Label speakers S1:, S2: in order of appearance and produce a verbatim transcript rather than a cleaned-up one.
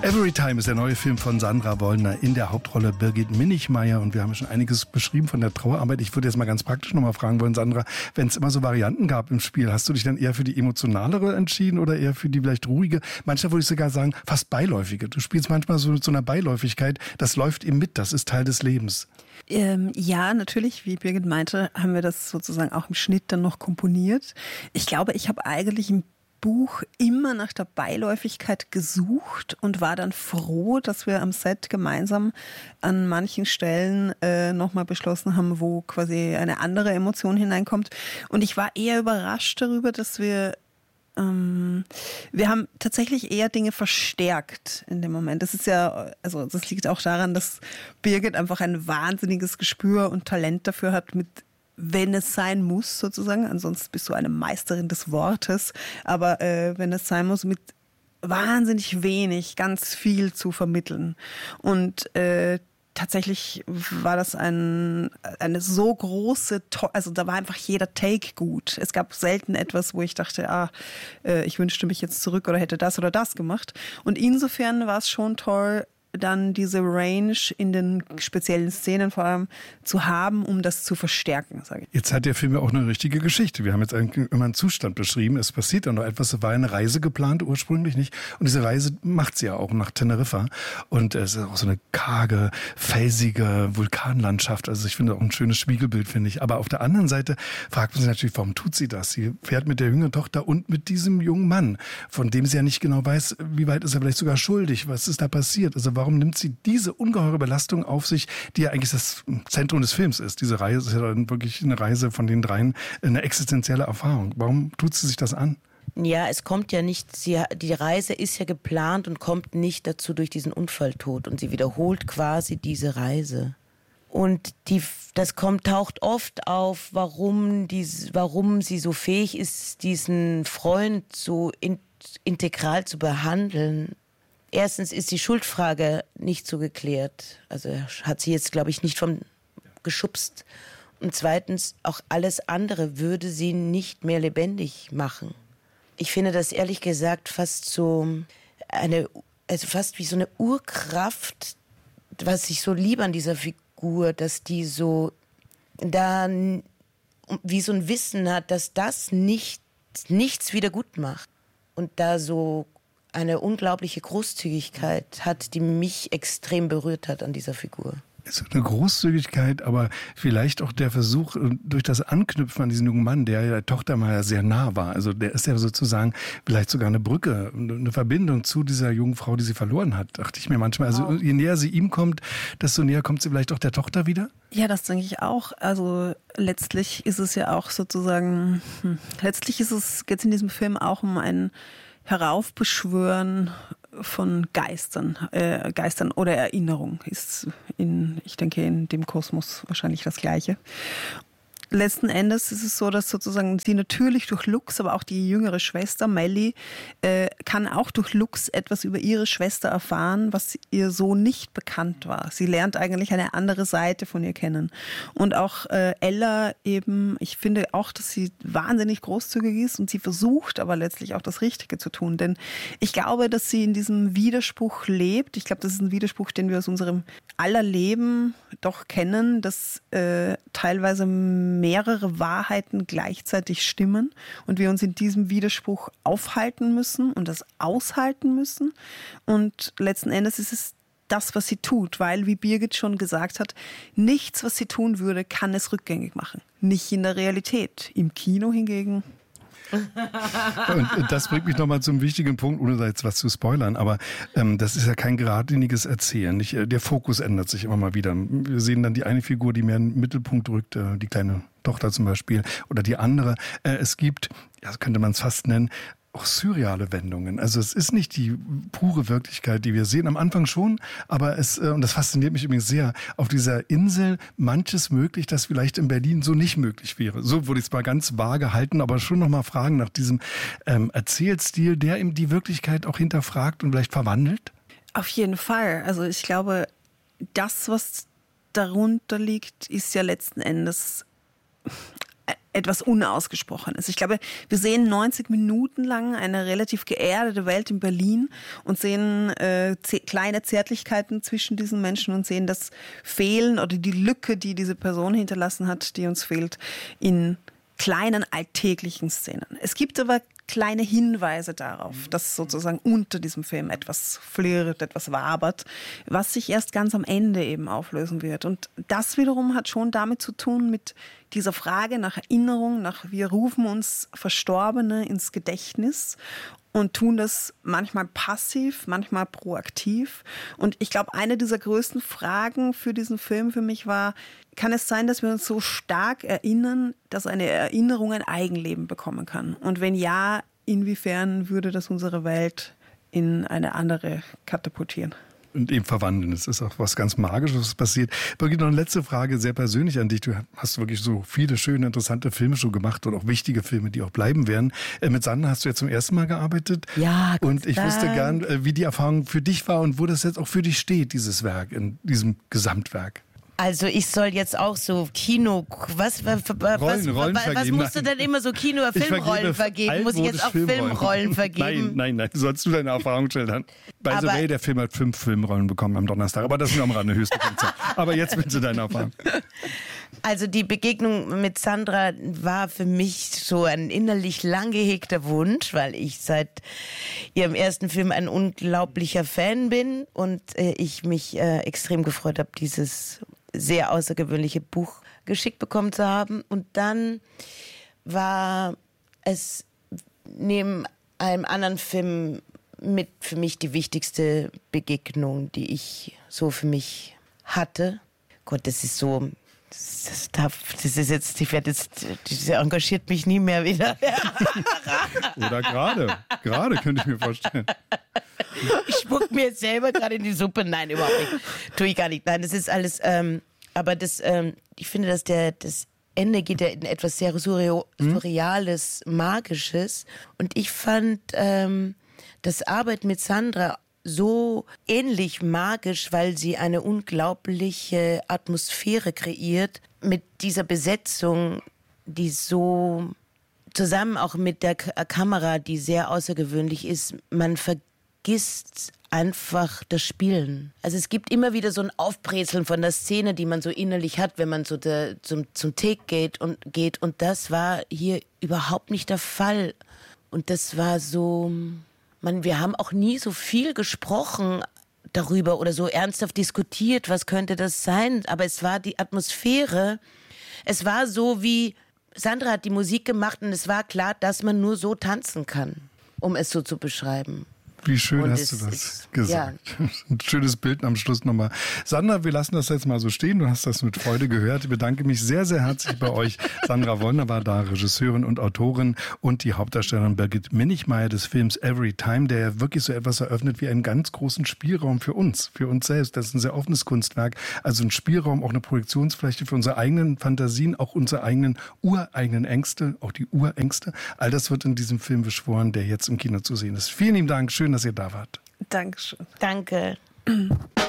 S1: Every Time ist der neue Film von Sandra Wollner, in der Hauptrolle Birgit Minichmayr, und wir haben schon einiges beschrieben von der Trauerarbeit. Ich würde jetzt mal ganz praktisch nochmal fragen wollen, Sandra, wenn es immer so Varianten gab im Spiel, hast du dich dann eher für die emotionalere entschieden oder eher für die vielleicht ruhige? Manchmal würde ich sogar sagen, fast beiläufige. Du spielst manchmal so mit so einer Beiläufigkeit, das läuft eben mit, das ist Teil des Lebens.
S2: Ähm, ja, natürlich, wie Birgit meinte, haben wir das sozusagen auch im Schnitt dann noch komponiert. Ich glaube, ich habe eigentlich im Buch immer nach der Beiläufigkeit gesucht und war dann froh, dass wir am Set gemeinsam an manchen Stellen äh, nochmal beschlossen haben, wo quasi eine andere Emotion hineinkommt. Und ich war eher überrascht darüber, dass wir ähm, wir haben tatsächlich eher Dinge verstärkt in dem Moment. Das ist ja, also das liegt auch daran, dass Birgit einfach ein wahnsinniges Gespür und Talent dafür hat, mit wenn es sein muss, sozusagen. Ansonsten bist du eine Meisterin des Wortes. Aber äh, wenn es sein muss, mit wahnsinnig wenig ganz viel zu vermitteln. Und äh, tatsächlich war das ein, eine so große, also da war einfach jeder Take gut. Es gab selten etwas, wo ich dachte, ah, äh, ich wünschte mich jetzt zurück oder hätte das oder das gemacht. Und insofern war es schon toll, dann diese Range in den speziellen Szenen vor allem zu haben, um das zu verstärken, sage ich.
S1: Jetzt hat der Film ja auch eine richtige Geschichte. Wir haben jetzt eigentlich immer einen Zustand beschrieben. Es passiert dann noch etwas. Es war eine Reise geplant ursprünglich, nicht? Und diese Reise macht sie ja auch nach Teneriffa. Und es ist auch so eine karge, felsige Vulkanlandschaft. Also ich finde auch ein schönes Spiegelbild, finde ich. Aber auf der anderen Seite fragt man sich natürlich, warum tut sie das? Sie fährt mit der jüngeren Tochter und mit diesem jungen Mann, von dem sie ja nicht genau weiß, wie weit ist er vielleicht sogar schuldig? Was ist da passiert? Also warum Warum nimmt sie diese ungeheure Belastung auf sich, die ja eigentlich das Zentrum des Films ist? Diese Reise ist ja dann wirklich eine Reise von den dreien, eine existenzielle Erfahrung. Warum tut sie sich das an?
S3: Ja, es kommt ja nicht, sie, die Reise ist ja geplant und kommt nicht dazu durch diesen Unfalltod. Und sie wiederholt quasi diese Reise. Und die, das kommt, taucht oft auf, warum, dies, warum sie so fähig ist, diesen Freund so in, integral zu behandeln. Erstens ist die Schuldfrage nicht so geklärt. Also hat sie jetzt, glaube ich, nicht vom geschubst. Und zweitens, auch alles andere würde sie nicht mehr lebendig machen. Ich finde das ehrlich gesagt fast so eine, also fast wie so eine Urkraft, was ich so liebe an dieser Figur, dass die so da wie so ein Wissen hat, dass das nicht, nichts wieder gut macht. Und da so eine unglaubliche Großzügigkeit hat, die mich extrem berührt hat an dieser Figur.
S1: Es ist eine Großzügigkeit, aber vielleicht auch der Versuch, durch das Anknüpfen an diesen jungen Mann, der der Tochter mal sehr nah war. Also der ist ja sozusagen vielleicht sogar eine Brücke, eine Verbindung zu dieser jungen Frau, die sie verloren hat, dachte ich mir manchmal. Also je näher sie ihm kommt, desto näher kommt sie vielleicht auch der Tochter wieder?
S2: Ja, das denke ich auch. Also letztlich ist es ja auch sozusagen, hm, letztlich ist es, geht es in diesem Film auch um einen Heraufbeschwören von Geistern, äh, Geistern oder Erinnerung ist in, ich denke, in dem Kosmos wahrscheinlich das Gleiche. Letzten Endes ist es so, dass sozusagen sie natürlich durch Lux, aber auch die jüngere Schwester Melly äh, kann auch durch Lux etwas über ihre Schwester erfahren, was ihr so nicht bekannt war. Sie lernt eigentlich eine andere Seite von ihr kennen. Und auch äh, Ella eben, ich finde auch, dass sie wahnsinnig großzügig ist und sie versucht aber letztlich auch das Richtige zu tun. Denn ich glaube, dass sie in diesem Widerspruch lebt. Ich glaube, das ist ein Widerspruch, den wir aus unserem aller Leben doch kennen, dass äh, teilweise mehrere Wahrheiten gleichzeitig stimmen und wir uns in diesem Widerspruch aufhalten müssen und das aushalten müssen. Und letzten Endes ist es das, was sie tut, weil, wie Birgit schon gesagt hat, nichts, was sie tun würde, kann es rückgängig machen. Nicht in der Realität. Im Kino hingegen.
S1: Und das bringt mich nochmal zum wichtigen Punkt, ohne da jetzt was zu spoilern, aber ähm, das ist ja kein geradliniges Erzählen. Nicht? Der Fokus ändert sich immer mal wieder. Wir sehen dann die eine Figur, die mehr in den Mittelpunkt rückt, äh, die kleine Tochter zum Beispiel, oder die andere. Äh, es gibt, ja, so könnte man es fast nennen, auch surreale Wendungen. Also es ist nicht die pure Wirklichkeit, die wir sehen. Am Anfang schon, aber es, und das fasziniert mich übrigens sehr, auf dieser Insel manches möglich, das vielleicht in Berlin so nicht möglich wäre. So würde ich es mal ganz vage halten, aber schon nochmal fragen nach diesem ähm, Erzählstil, der eben die Wirklichkeit auch hinterfragt und vielleicht verwandelt.
S2: Auf jeden Fall. Also ich glaube, das, was darunter liegt, ist ja letzten Endes etwas Unausgesprochenes. Ich glaube, wir sehen neunzig Minuten lang eine relativ geerdete Welt in Berlin und sehen äh, kleine Zärtlichkeiten zwischen diesen Menschen und sehen das Fehlen oder die Lücke, die diese Person hinterlassen hat, die uns fehlt, in kleinen alltäglichen Szenen. Es gibt aber kleine Hinweise darauf, dass sozusagen unter diesem Film etwas flirrt, etwas wabert, was sich erst ganz am Ende eben auflösen wird. Und das wiederum hat schon damit zu tun, mit dieser Frage nach Erinnerung, nach wir rufen uns Verstorbene ins Gedächtnis und tun das manchmal passiv, manchmal proaktiv. Und ich glaube, eine dieser größten Fragen für diesen Film für mich war, kann es sein, dass wir uns so stark erinnern, dass eine Erinnerung ein Eigenleben bekommen kann? Und wenn ja, inwiefern würde das unsere Welt in eine andere katapultieren?
S1: Und eben verwandeln. Das ist auch was ganz Magisches, was passiert. Birgit, noch eine letzte Frage, sehr persönlich an dich. Du hast wirklich so viele schöne, interessante Filme schon gemacht und auch wichtige Filme, die auch bleiben werden. Äh, mit Sandra hast du jetzt zum ersten Mal gearbeitet.
S3: Ja, Gott
S1: und ich
S3: Dank.
S1: wüsste gern, äh, wie die Erfahrung für dich war und wo das jetzt auch für dich steht, dieses Werk, in diesem Gesamtwerk.
S3: Also ich soll jetzt auch so Kino, was, was, was,
S1: Rollen, Rollen
S3: was, was
S1: vergeben.
S3: musst du denn immer so Kino- oder Filmrollen vergeben? Muss ich jetzt auch
S1: Filmrollen.
S3: Filmrollen vergeben?
S1: Nein, nein, nein, sollst du deine Erfahrung schildern. By the
S3: Aber-
S1: way, der Film hat fünf Filmrollen bekommen am Donnerstag, aber das ist nur am Rande, höchste Punktzahl. Aber jetzt bitte deine Erfahrung.
S3: Also die Begegnung mit Sandra war für mich so ein innerlich lang gehegter Wunsch, weil ich seit ihrem ersten Film ein unglaublicher Fan bin und äh, ich mich äh, extrem gefreut habe, dieses sehr außergewöhnliche Buch geschickt bekommen zu haben. Und dann war es neben einem anderen Film mit für mich die wichtigste Begegnung, die ich so für mich hatte. Gott, das ist so, das, das, das ist jetzt, ich werde jetzt, das engagiert mich nie mehr wieder.
S1: Oder gerade, gerade könnte ich mir vorstellen.
S3: Ich spuck mir jetzt selber gerade in die Suppe. Nein, überhaupt nicht. Tue ich gar nicht. Nein, das ist alles, ähm, aber das, ähm, ich finde, dass der, das Ende geht ja in etwas sehr Surreal, Surreales, Magisches. Und ich fand ähm, das Arbeiten mit Sandra so ähnlich magisch, weil sie eine unglaubliche Atmosphäre kreiert mit dieser Besetzung, die so zusammen auch mit der K- Kamera, die sehr außergewöhnlich ist, man vergisst einfach das Spielen. Also es gibt immer wieder so ein Aufbrezeln von der Szene, die man so innerlich hat, wenn man so der, zum, zum Take geht und geht. Und das war hier überhaupt nicht der Fall. Und das war so, man, wir haben auch nie so viel gesprochen darüber oder so ernsthaft diskutiert, was könnte das sein. Aber es war die Atmosphäre. Es war so wie, Sandra hat die Musik gemacht und es war klar, dass man nur so tanzen kann, um es so zu beschreiben.
S1: Wie schön
S3: Und
S1: hast
S3: es
S1: du das
S3: ist-
S1: gesagt. Ja. Ein schönes Bild am Schluss nochmal. Sandra, wir lassen das jetzt mal so stehen. Du hast das mit Freude gehört. Ich bedanke mich sehr, sehr herzlich bei euch. Sandra Wollner war da, Regisseurin und Autorin und die Hauptdarstellerin Birgit Minichmayr des Films Every Time, der ja wirklich so etwas eröffnet wie einen ganz großen Spielraum für uns, für uns selbst. Das ist ein sehr offenes Kunstwerk. Also ein Spielraum, auch eine Projektionsfläche für unsere eigenen Fantasien, auch unsere eigenen ureigenen Ängste, auch die Urängste. All das wird in diesem Film beschworen, der jetzt im Kino zu sehen ist. Vielen lieben Dank. Schön, dass ihr da wart.
S2: Dankeschön.
S3: Danke.